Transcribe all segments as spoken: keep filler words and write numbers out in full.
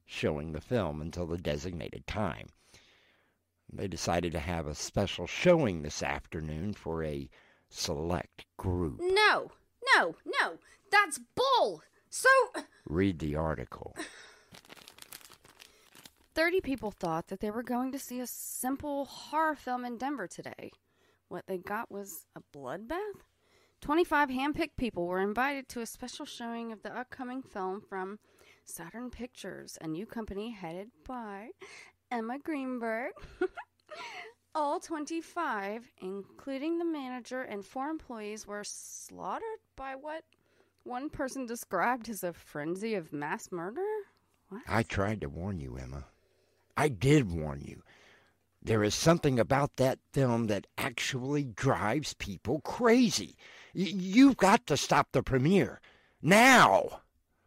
showing the film until the designated time. They decided to have a special showing this afternoon for a select group. No, no, no, that's bull. So... Read the article. Thirty people thought that they were going to see a simple horror film in Denver today. What they got was a bloodbath? twenty-five hand-picked people were invited to a special showing of the upcoming film from Saturn Pictures, a new company headed by Emma Greenberg. All twenty-five, including the manager and four employees, were slaughtered by what one person described as a frenzy of mass murder? What? I tried to warn you, Emma. I did warn you. There is something about that film that actually drives people crazy. Y- you've got to stop the premiere. Now!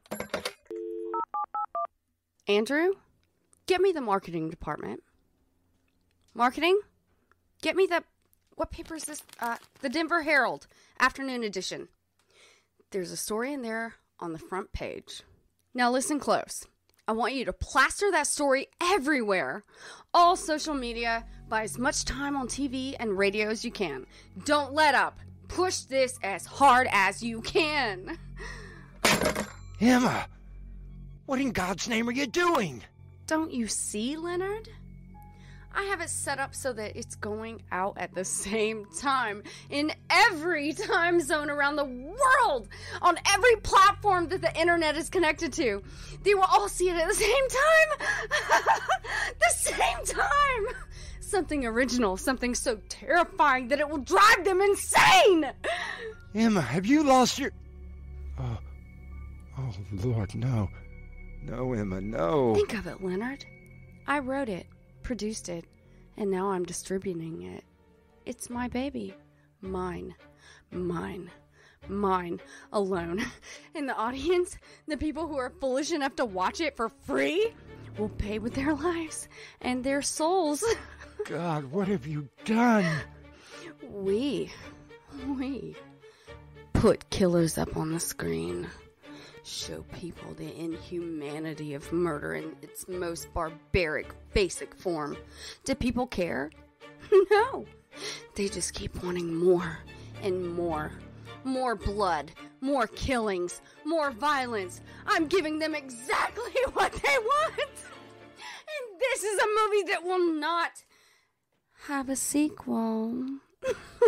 Andrew, get me the marketing department. Marketing? Get me the... What paper is this? Uh, the Denver Herald, afternoon edition. There's a story in there on the front page. Now listen close. I want you to plaster that story everywhere. All social media, buy as much time on T V and radio as you can. Don't let up. Push this as hard as you can. Emma, what in God's name are you doing? Don't you see, Leonard? I have it set up so that it's going out at the same time in every time zone around the world, on every platform that the internet is connected to. They will all see it at the same time. The same time. Something original, something so terrifying that it will drive them insane. Emma, have you lost your... Oh, oh, Lord, no. No, Emma, no. Think of it, Leonard. I wrote it. Produced it, and now I'm distributing it. It's my baby. Mine. Mine. Mine. Alone. And the audience, the people who are foolish enough to watch it for free, will pay with their lives and their souls. God, what have you done? We. We. Put killers up on the screen. Show people the inhumanity of murder in its most barbaric, basic form. Do people care? No. They just keep wanting more and more. More blood, more killings, more violence. I'm giving them exactly what they want. And this is a movie that will not have a sequel.